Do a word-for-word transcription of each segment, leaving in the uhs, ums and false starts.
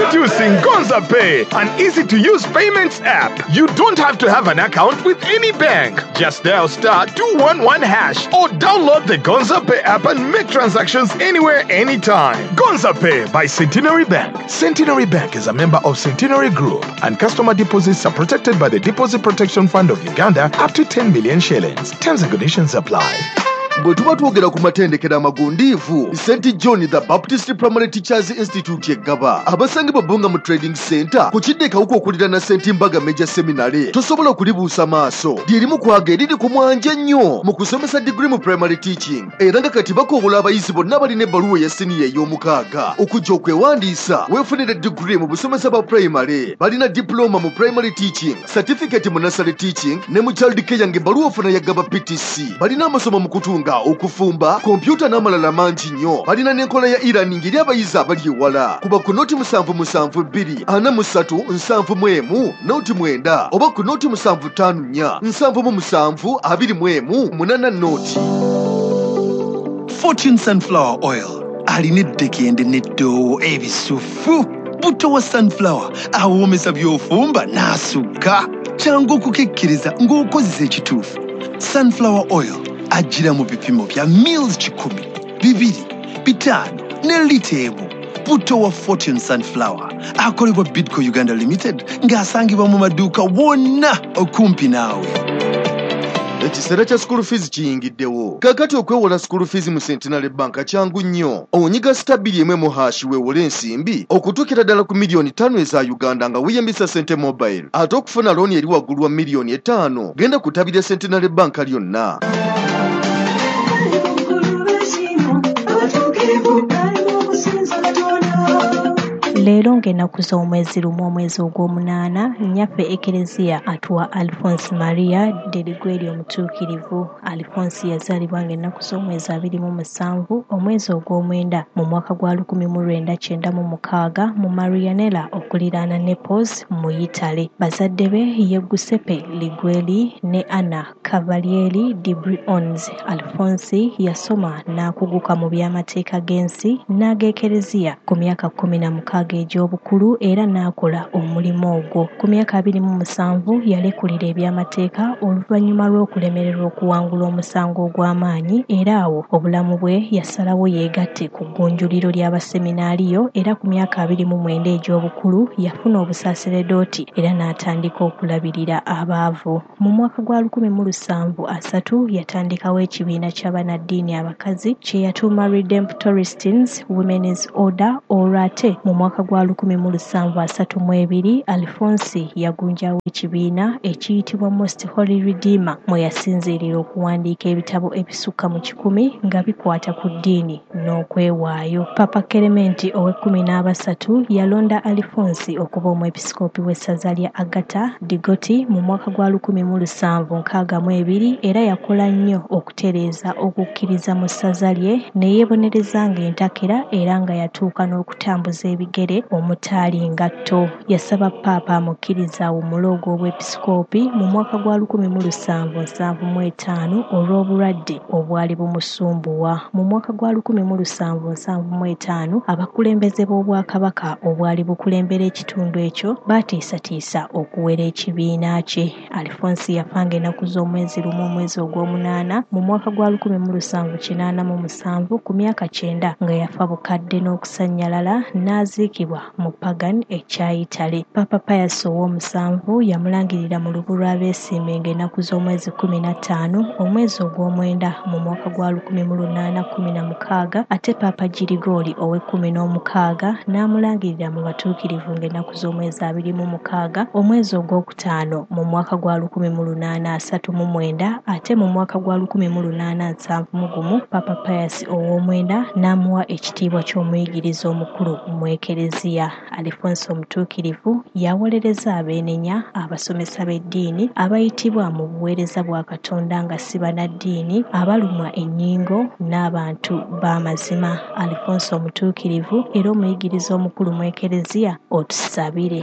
Introducing Gonza Pay, an easy-to-use payments app. You don't have to have an account with any bank. Just dial star two one one hash or download the Gonza Pay app and make transactions anywhere, anytime. Gonza Pay by Centenary Bank. Centenary Bank is a member of Centenary Group, and customer deposits are protected by the Deposit Protection Fund of Uganda up to ten million shillings. Terms and conditions apply. Bwe tuba twogera ku matendekero amagundiivu, Saint John the Baptist Primary Teachers Institute yeggaba abasangibwa Bunga mu Trading Center ku kidde kawuka okulira na Saint Mbaga Major Seminary tosobola okulibuusa maaso lyerimu kwaga eriri ku mwanja nnyo mu kusomesa degree mu primary teaching era nga kati bakobola abayizi bonna balina ebbaluwa ya siniya ey'omukaaga okujja okwewandiisa weefunire degree mu busomesa bwa primary balina diploma mu primary teaching certificate mu nursery teaching ne mu child care ng'ebbaluwa ofuna yaggaba P T C balina amasomo mu kutunga okufumba kompyuta n'amalala mangi nnyo balina n'enkola ya e-learning eri abayizi abali ewala kuba ku noti musanvu musanvu bbiri ana mu ssatu nsanvu mu emu noti mwenda oba ku noti musanvu ttaano nnya nsanvu mu musanvu abiri mu emu munana noti. Fortune Sunflower Oil alina eddekende n'eddoowo ebisufu. Butto wa sunflower awoomesa by'ofumba n'asukka kyangu okukekkiriza ng'okozesa ekituufu. Sunflower Oil ajira mu bipimo bya mils kikumi, bibiri, bitaano ne lita emu. Butto wa Fortune Sunflower akolebwa Bidco Uganda Limited ng'asangibwa mu maduuka wonna okumpi naawe. Ekiseera kya school fees kiyingiddewo. Kakati okwewola school fees mu Centenary Bank kyangu nnyo. Onyiga stabili emwe mu hashi weewole ensimbi okutuukira ddala ku miliyoni ttaano eza Uganda nga weeyambisa Sente Mobile. Ate okufuna looni eri waggulu wa miliyoni etaano genda kutabira Centenary Bank lyonna. Leero ng'ennaku z'omwezi lumu omwezi ogw'omunaana nnyaffe Ekereziya atuwa Alphonse Maria Deligweri omutuukirivu. Alphonse yazaalibwa ng'ennaku z'omwezi abiri mu musanvu omwezi ogw'omwenda mu mwaka gwa lukumi mu lwenda kyenda mu mukaaga mu Marianella okuliraana Naples mu Italy. Bazadde be ye Giuseppe Ligweri ne Anna Cavalieri di Briones. Alphonse yasoma n'akuguka mu by'amateeka g'ensi n'ag'Ekereziya ku myaka kumi na mukaaga egy'obukulu era n'akola omulimu ogwo. Ku myaka abiri mu musanvu yalekulira eby'amateeka oluvannyuma lw'okulemererwa okuwangula omusango ogw'amaanyi era awo obulamu bwe yasalawo yeegatte ku ggunjuliro ly'abaseminaaliyo era ku myaka abiri mu mwenda egy'obukulu yafuna obusaseredooti era n'atandika okulabirira abaavu. Mu mwaka gwa lukumi mu lusanvu asatu yatandikawo ekibiina ky'abannaddiini abakazi kye yatuuma Redemptoristines Women's Order olwo ate mu mwaka gwa lukumi mu lusanvu asatu mu ebiri Alphonse yagunjawo ekibiina ekiyitibwa Most Holy Redeemer mwe yasinziirira okuwandiika ebitabo ebisukka mu kikumi nga bikwata ku ddiini n'okwewaayo. Papa Clement ow'ekkumi n'abasatu yalonda Alphonse okuba omwepisikoopi w'essaza lya Agata Digoti mu mwaka gwa lukumi mu lusanvu nkaaga mu ebiri era yakola nnyo okutereeza okukkiriza mu ssaza lye ne yeebonereza ng'entakera era nga yatuuka n'okutambuza ebigere omutaali ngatto. Yasaba Paapa amukkiriza omuloogo obw'episikoopi mu mwaka gwa lukumi mu lusanvu nsanvu mu etaano olw'obulwadde obwali bumusumbuwa. Mu mwaka gwa lukumi mu lusanvu nsanvu mu etaano abakulembeze b'obwakabaka obwali bukulembera ekitundu ekyo baatiisatiisa okuwera ekibiina kye. Alphonse yafa ng'ennaku z'omwezi lumu omwezi ogw'omunaana mu mwaka gwa lukumi mu lusanvu kinaana mu musanvu ku myaka kyenda nga yafa bukadde n'okusannyalala n'aziikibwa mu Pagan ekya Italy. Papa Pius ow'omusanvu yamulangirira mu lubu lw'abeesiime ng'ennaku z'omwezi kumi na ttaano omwezi ogw'omwenda mu mwaka gwa lukumi mu lunaana kumi na mukaaga ate Papa Girigoli ow'ekkumi n'omukaaga n'amulangirira mu batuukirivu ng'ennaku z'omwezi abiri mu mukaaga omwezi ogwokutaano mu mwaka gwa lukumi mu lunaana asatu mu mwenda ate mu mwaka gwa lukumi mu lunaana nsanvu mu gumu Papa Pius ow'omwenda n'amuwa ekitiibwa ky'omuyigiriza omukulu mu Ekereziya. Alphonse omutuukirivu yawolereza abeenenya abasomesa b'eddiini abayitibwa mu buweereza bwa Katonda nga si bannaddiini abalumwa ennyingo n'abantu b'amazima. Alphonse omutuukirivu era omuyigiriza omukulu mu Ekereziya otusabire.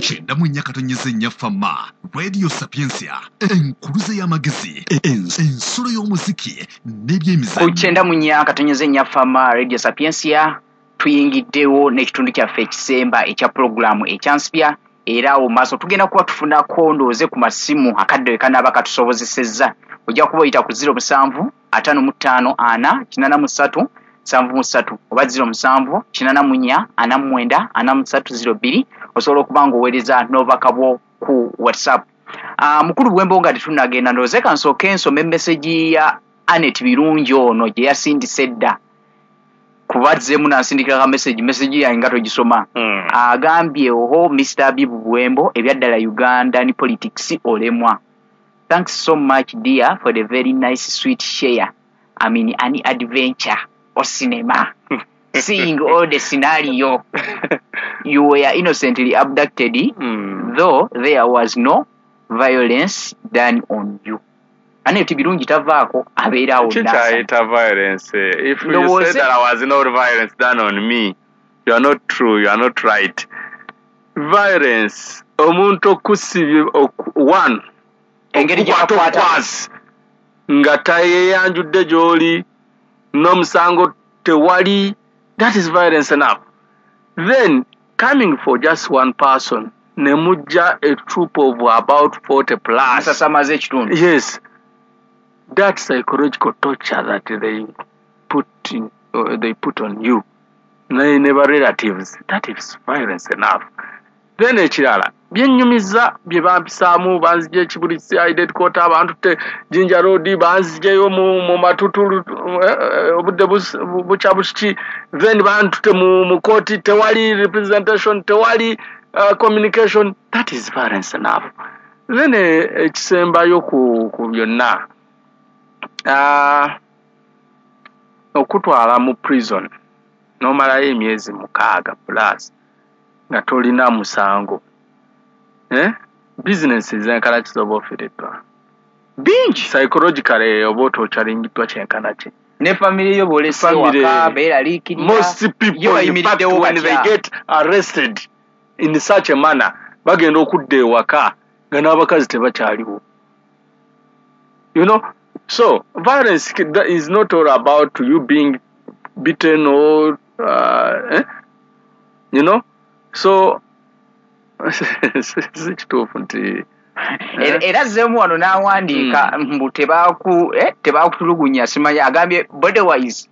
Chenda mu nnya katonyeze nnya fama Radio Sapiensia enkuluze y'amagezi ens- ensolo y'omuziki n'ebyemizannyo. Uchenda mu nnya katonyeze nnya fama Radio Sapiensia tuyingiddewo n'ekitundu kyaffe ekisemba ekya programu ekyanspya era awo maaso tugenda kuba tufunako ndowooze ku masimu akadde kanaba katusobozesezza ojja kuba oyita ku zero musanvu ataano mu ttaano ana kinana mu ssatu nsanvu mu ssatu oba zero musanvu kinana mu nnya ana mu mwenda ana mu ssatu zero bbiri osobola okuba ng'oweereza n'obubaka ku WhatsApp. Uh, mukulu bwembo nga tetunagenda ndowooze kansooke nsome message ya Anet Birungi ono gye yasindise dda kubazzemu nansindikira ka message message yange nga togisoma. mm. Agambye oho Mister Abibu Bwembo ebyaddala Uganda ni politics olemwa. Thanks so much dear for the very nice sweet share. I mean any adventure or cinema. Seeing all the scenario. You were innocently abducted, mm. though there was no violence done on you. Ane tibirungi tavaako abeera awo nasa. Chicha violence. If you no, say that there was no violence done on me, you are not true, you are not right. Violence, omuntu okusibye one, engeri gy'akwata nga tayeyanjudde gy'oli n'omusango tewali, that is violence enough. Then, coming for just one person, nemujja a troop of about forty plus. Yes. That psychological torture that they put in, uh, they put on you, they never relatives, that is violence enough. Then ekirala byennyumiza bye bampisaamu banzije ekibulisi aided kota abantu te Jinja Road banzijeyo mu, mu matutulu obudde uh, bucha bushiki then bantute mu, mu koti tewali representation tewali uh, communication, that is violence enough. Then ekisembayo ku, ku byonna uh, okutwala mu prison nomalayo emyezi mukaaga plus nga tolina musango. Eh? Businesses enkala kisoba ofiiriddwa. Bingi. Psychologically oba otokyalingiddwa kyenkana ki. Ne family yo bolese waka beeraliikirira. Most people in fact when they get arrested in such a manner bagenda okudda ewaka nga n'abakazi tebakyaliwo. You know, so violence is not all about you being beaten or uh, eh? You know. So sikituufu nti era zemu wano n'awandiika mbu tebaaku eh tebaakutulugunya simanyi agambye body wise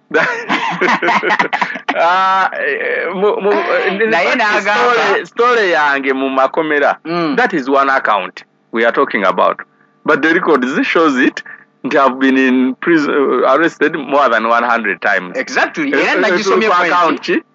naye n'agamba story yange mu makomera. That is one account we are talking about, but the records shows it they have been in prison uh, arrested more than one hundred times. Exactly. Era nagisomye account